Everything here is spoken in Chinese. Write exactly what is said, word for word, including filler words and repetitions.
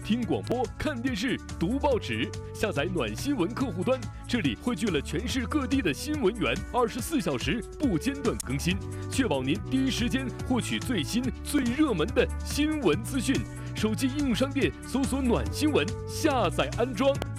听广播、看电视、读报纸，下载暖新闻客户端，这里汇聚了全市各地的新闻源，二十四小时不间断更新，确保您第一时间获取最新、最热门的新闻资讯。手机应用商店搜索“暖新闻”，下载安装。